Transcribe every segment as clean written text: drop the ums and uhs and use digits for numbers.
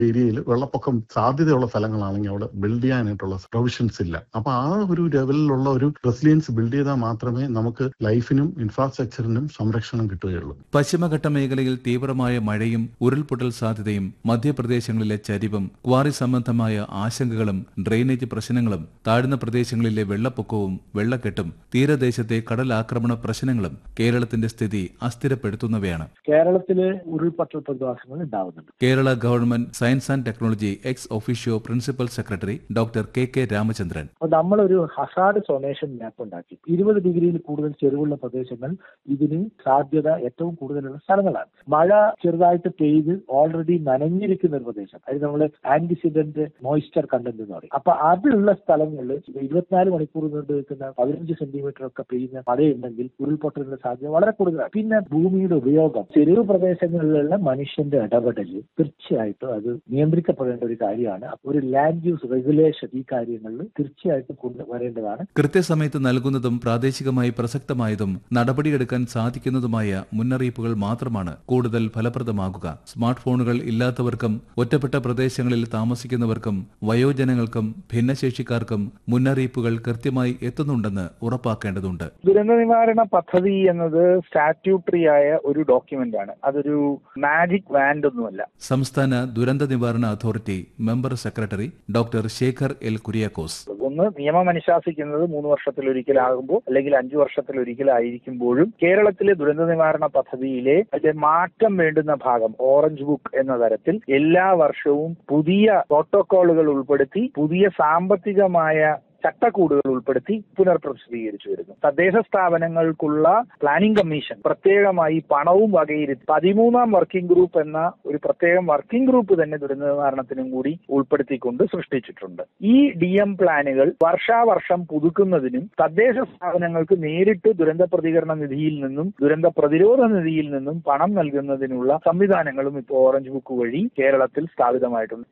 ഏരിയയിൽ വെള്ളപ്പൊക്കം സാധ്യതയുള്ള സ്ഥലങ്ങളാണെങ്കിൽ അവിടെ ബിൽഡ് ചെയ്യാനായിട്ടുള്ള പ്രൊവിഷൻസ് ഇല്ല. അപ്പൊ ആ ഒരു ലെവലിലുള്ള ഒരു റെസിലിയൻസ് ബിൽഡ് ചെയ്താൽ മാത്രമേ നമുക്ക് ലൈഫിനും ഇൻഫ്രാസ്ട്രക്ചറിനും സംരക്ഷണം കിട്ടുകയുള്ളൂ. പശ്ചിമഘട്ട മേഖലയിൽ തീവ്രമായ മഴയും ഉരുൾപൊട്ടൽ സാധ്യതയും മധ്യപ്രദേശങ്ങളിലെ ചരിവും ക്വാറി സംബന്ധമായ ആശങ്കകളും ഡ്രെയിനേജ് പ്രശ്നങ്ങളും താഴ്ന്ന പ്രദേശങ്ങളിലെ വെള്ളപ്പൊക്കവും വെള്ളക്കെട്ടും തീരദേശത്തെ കടലാക്രമണ പ്രശ്നങ്ങളും കേരളത്തിന്റെ സ്ഥിതി അസ്ഥിരപ്പെടുത്തുന്നവയാണ്. കേരളത്തിലെ ഉരുൾപൊട്ടൽ പ്രതിഭാസങ്ങൾ ഉണ്ടാവുന്നുണ്ട്. Kerala government science and technology ex officio principal secretary doctor K Ramachandran. നമ്മളൊരു ഹസാർഡ് സൊണേഷൻ മാപ്പ് ഉണ്ടാക്കി. 20 ഡിഗ്രിയിൽ കൂടുതൽ ചെരിവുള്ള പ്രദേശങ്ങൾ ഇതിന് സാധ്യത ഏറ്റവും കൂടുതലുള്ള സ്ഥലങ്ങളാണ്. മഴ ചെറുതായിട്ട് പെയ്ത് ഓൾറെഡി നനഞ്ഞിരിക്കുന്ന ഒരു പ്രദേശം, അത് നമ്മൾ ആന്റിസിഡന്റ് മോയ്സ്ചർ കണ്ടന്റ് എന്ന് പറയും. അപ്പൊ അതിലുള്ള സ്ഥലങ്ങളിൽ 24 മണിക്കൂർ നീണ്ടു നിൽക്കുന്ന 15 സെന്റിമീറ്റർ ഒക്കെ പെയ്യുന്ന മഴയുണ്ടെങ്കിൽ ഉരുൾപൊട്ടലിന്റെ സാധ്യത വളരെ കൂടുതലാണ്. പിന്നെ ഭൂമിയുടെ ഉപയോഗം, ചെരിവ് പ്രദേശങ്ങളിലുള്ള മനുഷ്യന്റെ ഇടപെടൽ തീർച്ചയായിട്ടും അത് നിയന്ത്രിക്കപ്പെടേണ്ട ഒരു കാര്യമാണ്. ഒരു ലാൻഡ് യൂസ് റെഗുലേഷൻ ഈ കാര്യങ്ങളിൽ തീർച്ചയായിട്ടും കൊണ്ടുവരേണ്ടതാണ്. കൃത്യസമയത്ത് നൽകുന്നതും പ്രാദേശികമായി പ്രസക്തമായതും നടപടിയെടുക്കാൻ സാധിക്കുന്നതുമായ മുന്നറിയിപ്പുകൾ മാത്രമാണ് കൂടുതൽ ഫലപ്രദമാകുക. സ്മാർട്ട് ഫോണുകൾ ഇല്ലാത്തവർക്കും ഒറ്റപ്പെട്ട പ്രദേശങ്ങളിൽ താമസിക്കുന്നവർക്കും വയോജനങ്ങൾക്കും ഭിന്നശേഷിക്കാർക്കും മുന്നറിയിപ്പുകൾ കൃത്യമായി എത്തുന്നുണ്ടെന്ന് ഉറപ്പാക്കേണ്ടതുണ്ട്. ദുരന്ത നിവാരണ പദ്ധതി എന്നത് സ്റ്റാറ്റ്യൂട്ടറി ആയ ഒരു ഡോക്യുമെന്റ് ആണ്. അതൊരു മാജിക് വാൻഡ് ഒന്നുമല്ല. സംസ്ഥാന ദുരന്ത നിവാരണ authority member secretary doctor Shekhar L Kuriakose. ഒന്ന്, നിയമം അനുശാസിക്കുന്നത് 3 വർഷത്തിലൊരിക്കലാകുമ്പോൾ അല്ലെങ്കിൽ 5 വർഷത്തിലൊരിക്കലായിരിക്കുമ്പോഴും കേരളത്തിലെ ദുരന്ത നിവാരണ പദ്ധതിയിലെ അതിന്റെ മാറ്റം വേണ്ടുന്ന ഭാഗം ഓറഞ്ച് ബുക്ക് എന്ന തരത്തിൽ എല്ലാ വർഷവും പുതിയ പ്രോട്ടോക്കോളുകൾ ഉൾപ്പെടുത്തി പുതിയ സാമ്പത്തികമായ ചട്ടക്കൂടുകൾ ഉൾപ്പെടുത്തി പുനർപ്രസിദ്ധീകരിച്ചു വരുന്നു. തദ്ദേശ സ്ഥാപനങ്ങൾക്കുള്ള പ്ലാനിംഗ് കമ്മീഷൻ പ്രത്യേകമായി പണവും വകയിരുത്തി 13ാം വർക്കിംഗ് ഗ്രൂപ്പ് എന്ന ഒരു പ്രത്യേകം വർക്കിംഗ് ഗ്രൂപ്പ് തന്നെ ദുരന്ത നിവാരണത്തിനും കൂടി ഉൾപ്പെടുത്തിക്കൊണ്ട് സൃഷ്ടിച്ചിട്ടുണ്ട്. ഈ DM പ്ലാനുകൾ വർഷാവർഷം പുതുക്കുന്നതിനും തദ്ദേശ സ്ഥാപനങ്ങൾക്ക് നേരിട്ട് ദുരന്ത പ്രതികരണ നിധിയിൽ നിന്നും ദുരന്ത പ്രതിരോധ നിധിയിൽ നിന്നും പണം നൽകുന്നതിനുള്ള സംവിധാനങ്ങളും ഇപ്പോൾ ഓറഞ്ച് ബുക്ക് വഴി കേരളത്തിൽ സ്ഥാപിതമായിട്ടുണ്ട്.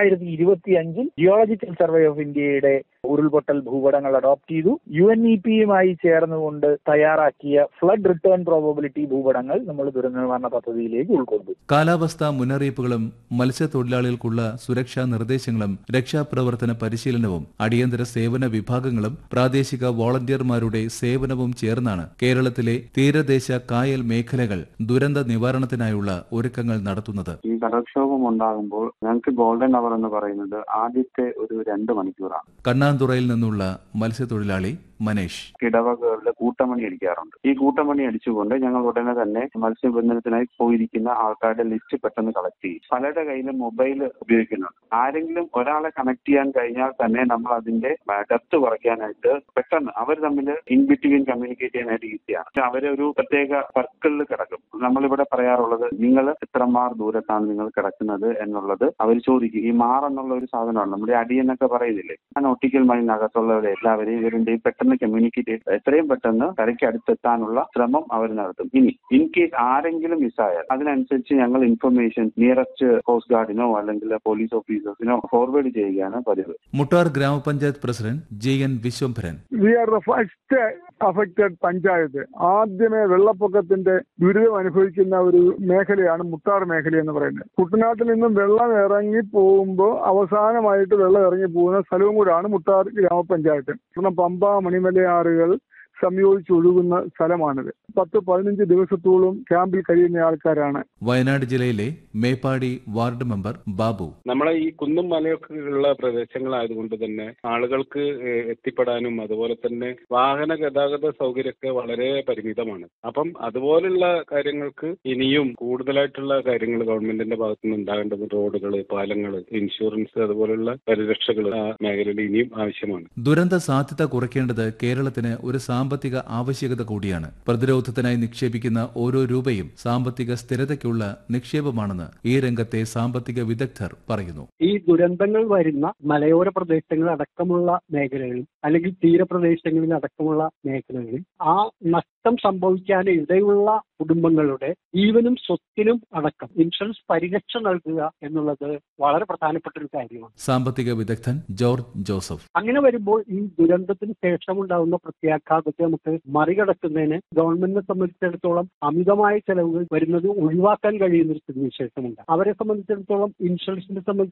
2025 ജിയോളജിക്കൽ സർവേ ഓഫ് ഇന്ത്യയുടെ ഉരുൾപൊട്ടൽ ഭൂപടങ്ങൾ അഡോപ്റ്റ് ചെയ്തു. UNEP-യുമായി ചേർന്നുകൊണ്ട് തയ്യാറാക്കിയ ഫ്ലഡ് റിട്ടേൺ പ്രോബബിലിറ്റി ഭൂപടങ്ങൾ നമ്മൾ ദുരന്ത നിവാരണ പദ്ധതിയിലേക്ക് ഉൾക്കൊണ്ടു. കാലാവസ്ഥാ മുന്നറിയിപ്പുകളും മത്സ്യത്തൊഴിലാളികൾക്കുള്ള സുരക്ഷാ നിർദ്ദേശങ്ങളും രക്ഷാപ്രവർത്തന പരിശീലനവും അടിയന്തര സേവന വിഭാഗങ്ങളും പ്രാദേശിക വോളണ്ടിയർമാരുടെ സേവനവും ചേർന്നാണ് കേരളത്തിലെ തീരദേശ കായൽ മേഖലകൾ ദുരന്ത നിവാരണത്തിനായുള്ള ഒരുക്കങ്ങൾ നടത്തുന്നത്. ഈ കടൽക്ഷോഭം ഉണ്ടാകുമ്പോൾ ഞങ്ങൾക്ക് ഗോൾഡൻ അവർ എന്ന് പറയുന്നത് ആദ്യത്തെ ഒരു 2 മണിക്കൂറാണ്. കണ്ണാന്തുറയിൽ നിന്നുള്ള മത്സ്യത്തൊഴിലാളി മനേഷ്. കിടവകളിൽ കൂട്ടമണി അടിക്കാറുണ്ട്. ഈ കൂട്ടമണി അടിച്ചുകൊണ്ട് ഞങ്ങൾ ഉടനെ തന്നെ മത്സ്യബന്ധനത്തിനായി പോയിരിക്കുന്ന ആൾക്കാരുടെ ലിസ്റ്റ് പെട്ടെന്ന് കളക്ട് ചെയ്യും. പലരുടെ കയ്യിലും മൊബൈൽ ഉപയോഗിക്കുന്നുണ്ട്. ആരെങ്കിലും ഒരാളെ കണക്ട് ചെയ്യാൻ കഴിഞ്ഞാൽ തന്നെ നമ്മൾ അതിന്റെ ഡെപ്ത് കുറയ്ക്കാനായിട്ട് പെട്ടെന്ന് അവർ തമ്മിൽ ഇൻ ബിറ്റ്വീൻ കമ്മ്യൂണിക്കേറ്റ് ചെയ്യാനായിട്ട് ഈസിയാണ്. അവരൊരു പ്രത്യേക സർക്കിളിൽ കിടക്കും. നമ്മളിവിടെ പറയാറുള്ളത് നിങ്ങൾ എത്ര മാർ ദൂരത്താണ് നിങ്ങൾ കിടക്കുന്നത് എന്നുള്ളത് അവർ ചോദിക്കും. ഈ മാർ എന്നുള്ള ഒരു സാധനമാണ് നമ്മുടെ അടിയെന്നൊക്കെ പറയുന്നില്ലേ, ആ നോട്ടിക്കൽ മൈലിനകത്തുള്ളവരെ എല്ലാവരെയും ഇവരുടെയും പെട്ടെന്ന് കമ്മ്യൂണിക്കേറ്റ് ചെയ്ത് എത്രയും പെട്ടെന്ന് കരയ്ക്ക് അടുത്തെത്താനുള്ള ശ്രമം അവർ നടത്തും. ഇനി ഇൻ കേസ് ആരെങ്കിലും മിസ്സായാൽ അതിനനുസരിച്ച് ഞങ്ങൾ ഇൻഫർമേഷൻ നിയറസ്റ്റ് കോസ്റ്റ് ഗാർഡിനോ അല്ലെങ്കിൽ പോലീസ് ഓഫീസേഴ്സിനോ ഫോർവേഡ് ചെയ്യുകയാണ് പതിവ്. മുട്ടാർ ഗ്രാമപഞ്ചായത്ത് president JN Vishwambharan. V are the first affected panchayat. ആദ്യമേ വെള്ളപ്പൊക്കത്തിന്റെ ദുരിതം അനുഭവിക്കുന്ന ഒരു മേഖലയാണ് മുട്ടാർ മേഖല എന്ന് പറയുന്നത്. കുട്ടനാട്ടിൽ നിന്നും വെള്ളം ഇറങ്ങി പോകുമ്പോൾ അവസാനമായിട്ട് വെള്ളം ഇറങ്ങി പോകുന്ന സ്ഥലവും കൂടാണ് മുട്ടാർ ഗ്രാമപഞ്ചായത്ത്. കാരണം പമ്പ മണിമലയാറുകൾ സംയോജിച്ചൊഴുകുന്ന സ്ഥലമാണിത്. 10-15 ദിവസത്തോളം ക്യാമ്പിൽ കഴിയുന്ന ആൾക്കാരാണ്. വയനാട് ജില്ലയിലെ മേപ്പാടി വാർഡ് മെമ്പർ ബാബു. നമ്മളെ ഈ കുന്നും മലയൊക്കെ ഉള്ള പ്രദേശങ്ങളായതുകൊണ്ട് തന്നെ ആളുകൾക്ക് എത്തിപ്പെടാനും അതുപോലെ തന്നെ വാഹന ഗതാഗത സൗകര്യമൊക്കെ വളരെ പരിമിതമാണ്. അപ്പം അതുപോലുള്ള കാര്യങ്ങൾക്ക് ഇനിയും കൂടുതലായിട്ടുള്ള കാര്യങ്ങൾ ഗവൺമെന്റിന്റെ ഭാഗത്തുനിന്ന് ഉണ്ടാകേണ്ടത് റോഡുകൾ, പാലങ്ങൾ, ഇൻഷുറൻസ്, അതുപോലുള്ള പരിരക്ഷകൾ ആ മേഖലയിൽ ഇനിയും ആവശ്യമാണ്. ദുരന്ത സാധ്യത കുറയ്ക്കേണ്ടത് കേരളത്തിന് ഒരു സാമ്പത്തിക ആവശ്യകത കൂടിയാണ്. പ്രതിരോധത്തിനായി നിക്ഷേപിക്കുന്ന ഓരോ രൂപയും സാമ്പത്തിക സ്ഥിരതയ്ക്കുള്ള നിക്ഷേപമാണെന്ന് ഈ രംഗത്തെ സാമ്പത്തിക വിദഗ്ധർ പറയുന്നു. ഈ ദുരന്തങ്ങൾ വരുന്ന മലയോര പ്രദേശങ്ങൾ അടക്കമുള്ള മേഖലകളിൽ അല്ലെങ്കിൽ തീരപ്രദേശങ്ങളിൽ അടക്കമുള്ള മേഖലകളിൽ ആ നഷ്ടം സംഭവിക്കാൻ ഇടയുള്ള കുടുംബങ്ങളുടെ ജീവനും സ്വത്തിനും അടക്കം ഇൻഷുറൻസ് പരിരക്ഷ നൽകുക എന്നുള്ളത് വളരെ പ്രധാനപ്പെട്ട ഒരു കാര്യമാണ്. സാമ്പത്തിക വിദഗ്ധൻ ജോർജ് ജോസഫ്. അങ്ങനെ വരുമ്പോൾ ഈ ദുരന്തത്തിന് ശേഷം ഉണ്ടാകുന്ന പ്രത്യാഘാതത്തെ നമുക്ക് മറികടക്കുന്നതിന് ഗവൺമെന്റിനെ സംബന്ധിച്ചിടത്തോളം അമിതമായ ചെലവുകൾ വരുന്നത് ഒഴിവാക്കാൻ കഴിയുന്ന ഒരു സ്ഥിതിവിശേഷമുണ്ട്. അവരെ സംബന്ധിച്ചിടത്തോളം ഇൻഷുറൻസിനെ സംബന്ധിച്ച്